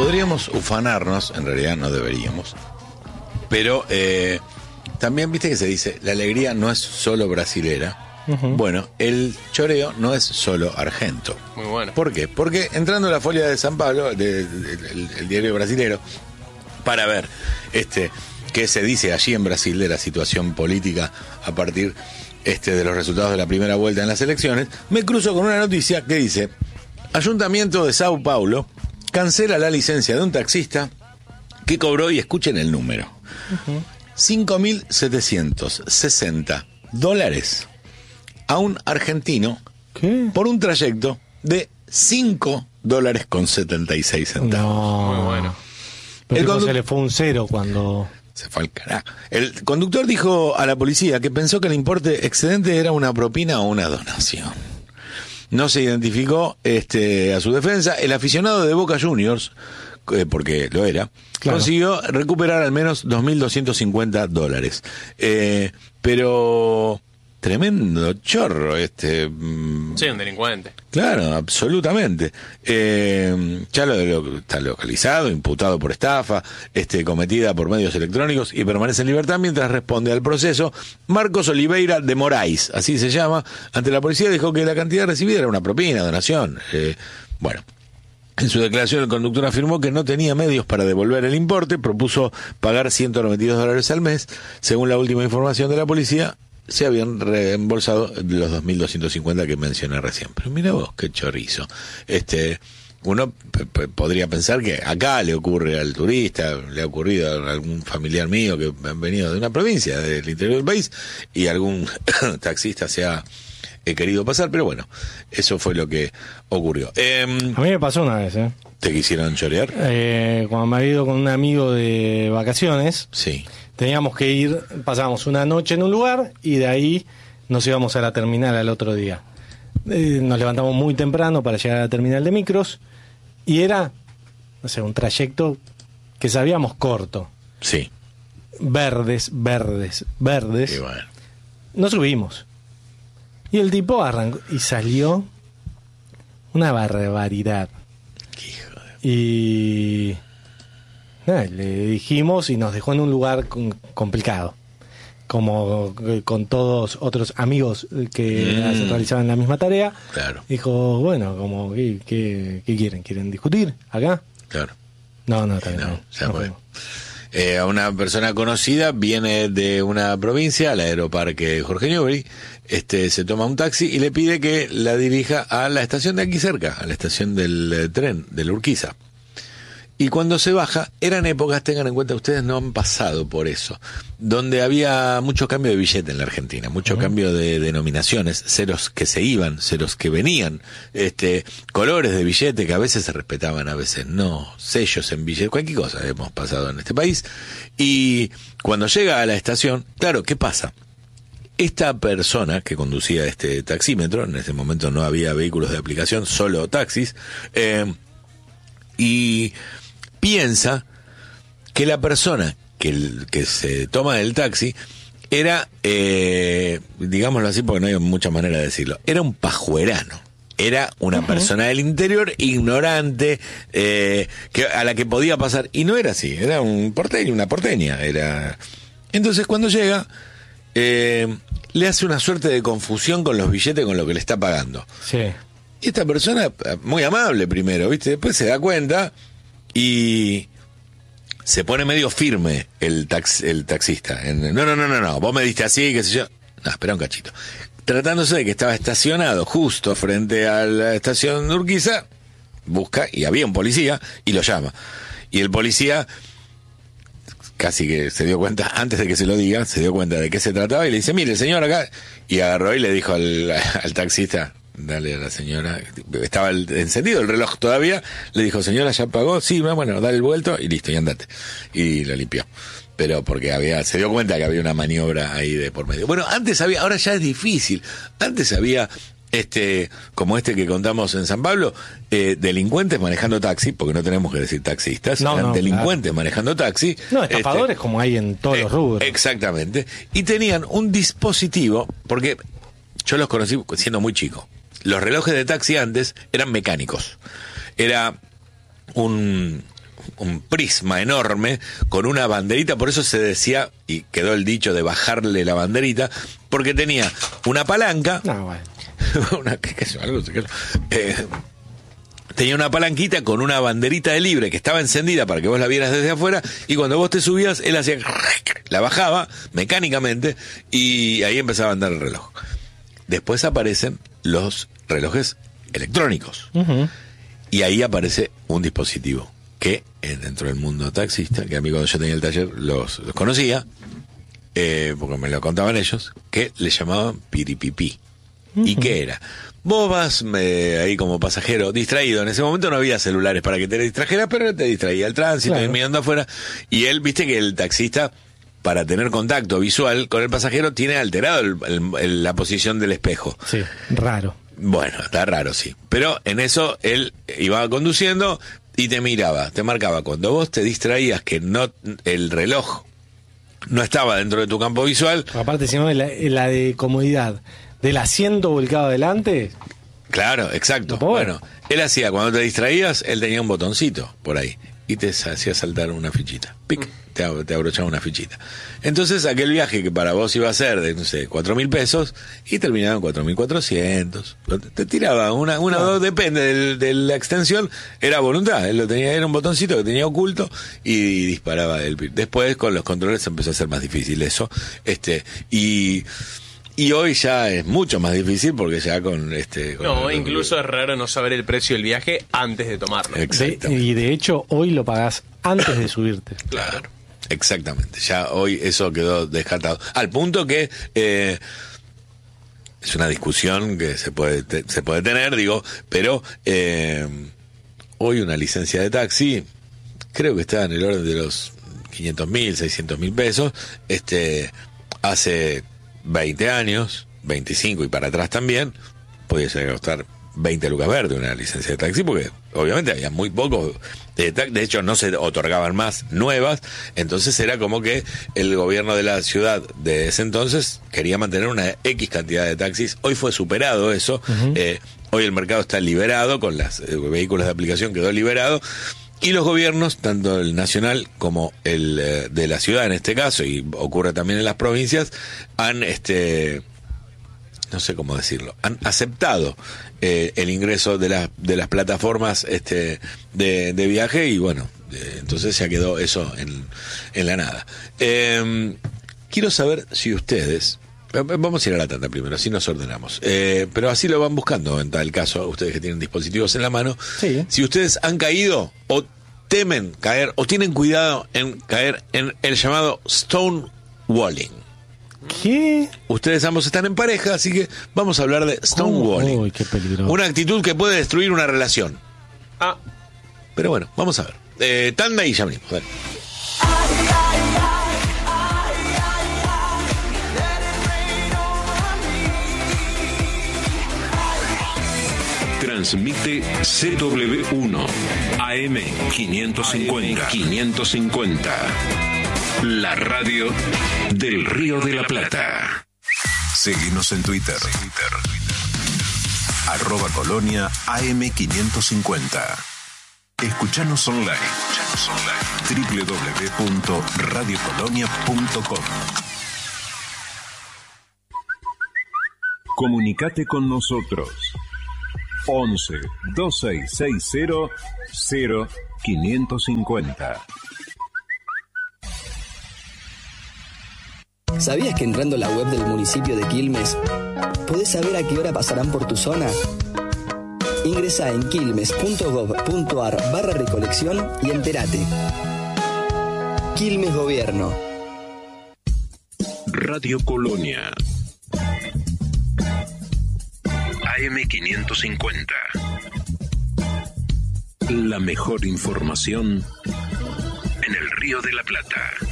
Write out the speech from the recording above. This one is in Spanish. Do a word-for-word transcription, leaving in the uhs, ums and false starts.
podríamos ufanarnos, en realidad no deberíamos, pero eh, también viste que se dice, la alegría no es solo brasilera. Uh-huh. Bueno, el choreo no es solo argento. Muy bueno. ¿Por qué? Porque entrando a la Folia de San Pablo, de, de, de, el, el diario brasilero, para ver este qué se dice allí en Brasil de la situación política a partir este de los resultados de la primera vuelta en las elecciones, me cruzo con una noticia que dice: Ayuntamiento de Sao Paulo cancela la licencia de un taxista que cobró, y escuchen el número, uh-huh, cinco mil setecientos sesenta dólares a un argentino. ¿Qué? Por un trayecto de cinco dólares con setenta y seis centavos. No. Muy bueno. Pero el condu- se le fue un cero cuando... Se fue al carajo. El conductor dijo a la policía que pensó que el importe excedente era una propina o una donación. No se identificó este, a su defensa. El aficionado de Boca Juniors, eh, porque lo era, claro, consiguió recuperar al menos dos mil doscientos cincuenta dólares. Eh, pero... Tremendo chorro este. Sí, un delincuente. Claro, absolutamente. Eh, ya lo, lo está localizado, imputado por estafa, este, cometida por medios electrónicos, y permanece en libertad mientras responde al proceso. Marcos Oliveira de Moraes, así se llama, ante la policía dijo que la cantidad recibida era una propina, donación. Eh, bueno. En su declaración, el conductor afirmó que no tenía medios para devolver el importe, propuso pagar ciento noventa y dos dólares al mes. Según la última información de la policía, se habían reembolsado los dos mil doscientos cincuenta que mencioné recién. Pero mira vos, qué chorizo. Este, uno p- p- podría pensar que acá le ocurre al turista, le ha ocurrido a algún familiar mío que han venido de una provincia, del interior del país, y algún taxista se ha eh, querido pasar, pero bueno, eso fue lo que ocurrió. Eh, a mí me pasó una vez, ¿eh? ¿Te quisieron chorear? Eh, cuando me había ido con un amigo de vacaciones. Sí. Teníamos que ir, pasábamos una noche en un lugar y de ahí nos íbamos a la terminal al otro día. Eh, nos levantamos muy temprano para llegar a la terminal de micros y era, no sé, un trayecto que sabíamos corto. Sí. Verdes, verdes, verdes. Y bueno. Nos subimos. Y el tipo arrancó y salió una barbaridad. Hijo de... Y... Nada, le dijimos y nos dejó en un lugar con, complicado, como con todos otros amigos que mm. realizaban la misma tarea. Claro. Dijo, bueno, como ¿qué, qué, qué quieren? ¿Quieren discutir acá? Claro. No, no, también no. no, Ya no fue. Eh, a una persona conocida viene de una provincia, al aeroparque Jorge Newbery, este, se toma un taxi y le pide que la dirija a la estación de aquí cerca, a la estación del eh, tren, del Urquiza. Y cuando se baja, eran épocas, tengan en cuenta, ustedes no han pasado por eso, donde había mucho cambio de billete en la Argentina, mucho uh-huh. cambio de denominaciones, ceros que se iban, ceros que venían, este, colores de billete que a veces se respetaban, a veces no, sellos en billete, cualquier cosa hemos pasado en este país. Y cuando llega a la estación, claro, ¿qué pasa? Esta persona que conducía este taxímetro, en ese momento no había vehículos de aplicación, solo taxis, eh, y piensa que la persona que, que se toma el taxi era, eh, digámoslo así porque no hay mucha manera de decirlo, era un pajuerano, era una uh-huh. persona del interior ignorante, eh, que, a la que podía pasar, y no era así, era un porteño, una porteña, era... Entonces cuando llega, eh, le hace una suerte de confusión con los billetes, con lo que le está pagando. Sí. Y esta persona, muy amable primero, ¿viste? Después se da cuenta y se pone medio firme el tax, el taxista. En, no, no, no, no, no, vos me diste así, qué sé yo. No, espera un cachito. Tratándose de que estaba estacionado justo frente a la estación de Urquiza, busca, y había un policía, y lo llama. Y el policía casi que se dio cuenta, antes de que se lo diga, se dio cuenta de qué se trataba, y le dice, mire, el señor acá, y agarró y le dijo al, al taxista, dale a la señora, estaba el, encendido el reloj todavía, le dijo, señora, ¿ya pagó? Sí, bueno, dale el vuelto y listo, y andate. Y lo limpió. Pero porque había, se dio cuenta que había una maniobra ahí de por medio. Bueno, antes había, ahora ya es difícil, antes había, este, como este que contamos en San Pablo, eh, delincuentes manejando taxi, porque no tenemos que decir taxistas, no, eran no, delincuentes claro. manejando taxi. No, estafadores este, como hay en todos eh, los rubros. Exactamente. Y tenían un dispositivo, porque yo los conocí siendo muy chico. Los relojes de taxi antes eran mecánicos. Era un, un prisma enorme con una banderita, por eso se decía, y quedó el dicho de bajarle la banderita, porque tenía una palanca, No, bueno. una, ¿qué, qué, algo, qué, eh, tenía una palanquita con una banderita de libre que estaba encendida para que vos la vieras desde afuera, y cuando vos te subías, él hacía, la bajaba mecánicamente, y ahí empezaba a andar el reloj. Después aparecen los relojes electrónicos. Uh-huh. Y ahí aparece un dispositivo que eh, dentro del mundo taxista, que a mí cuando yo tenía el taller los, los conocía, eh, porque me lo contaban ellos, que le llamaban piripipí. Uh-huh. ¿Y qué era? Vos vas eh, ahí como pasajero distraído. En ese momento no había celulares para que te distrajeras, pero te distraía el tránsito, claro, mirando afuera. Y él, viste que el taxista, para tener contacto visual con el pasajero, tiene alterado el, el, el, la posición del espejo. Sí, raro. Bueno, está raro, sí. Pero en eso él iba conduciendo y te miraba, te marcaba. Cuando vos te distraías, que no el reloj no estaba dentro de tu campo visual. Aparte, si no, la, la de comodidad del asiento volcado adelante. Claro, exacto. Bueno, él hacía, cuando te distraías, él tenía un botoncito por ahí y te hacía saltar una fichita. Pic. Te, te abrochaba una fichita. Entonces aquel viaje que para vos iba a ser de, no sé, cuatro mil pesos, y terminaba en cuatro mil cuatrocientos. Te, te tiraba una, una o dos, depende de, de la extensión, era voluntad. Él lo tenía, era un botoncito que tenía oculto y disparaba el. Después con los controles empezó a ser más difícil eso. Este, y. Y hoy ya es mucho más difícil porque ya con este... Con no, el, incluso es raro no saber el precio del viaje antes de tomarlo. Exactamente. De, y de hecho hoy lo pagás antes de subirte. Claro, exactamente. Ya hoy eso quedó descartado. Al punto que eh, es una discusión que se puede te, se puede tener, digo, pero eh, hoy una licencia de taxi creo que está en el orden de los quinientos mil, seiscientos mil pesos. Este, hace veinte años, veinticinco y para atrás también, podía llegar a costar veinte lucas verdes una licencia de taxi, porque obviamente había muy pocos de, de hecho no se otorgaban más nuevas, entonces era como que el gobierno de la ciudad de ese entonces quería mantener una X cantidad de taxis. Hoy fue superado eso. Uh-huh. eh, hoy el mercado está liberado, con los eh, vehículos de aplicación quedó liberado. Y los gobiernos, tanto el nacional como el eh, de la ciudad en este caso, y ocurre también en las provincias, han, este, no sé cómo decirlo, han aceptado eh, el ingreso de las de las plataformas este de, de viaje, y bueno, eh, entonces ya quedó eso en, en la nada. Eh, quiero saber si ustedes... Vamos a ir a la tanda primero, así nos ordenamos. Eh, pero así lo van buscando en tal caso, ustedes que tienen dispositivos en la mano. Sí. Si ustedes han caído o temen caer o tienen cuidado en caer en el llamado stonewalling. ¿Qué? Ustedes ambos están en pareja, así que vamos a hablar de stonewalling. Uy, qué peligroso. Una actitud que puede destruir una relación. Ah. Pero bueno, vamos a ver. Eh, tanda y ya venimos. Dale. Transmite C W uno A M quinientos cincuenta. quinientos cincuenta. La radio del Río de la Plata. Seguinos en Twitter. Arroba Colonia A M quinientos cincuenta. Escuchanos online. doble u doble u doble u punto radio colonia punto com. Comunicate con nosotros. once, dos seis seis cero, cero quinientos cincuenta. ¿Sabías que entrando a la web del municipio de Quilmes podés saber a qué hora pasarán por tu zona? Ingresá en quilmes punto gov punto ar barra recolección y entérate. Quilmes Gobierno. Radio Colonia. A M quinientos cincuenta. La mejor información en el Río de la Plata.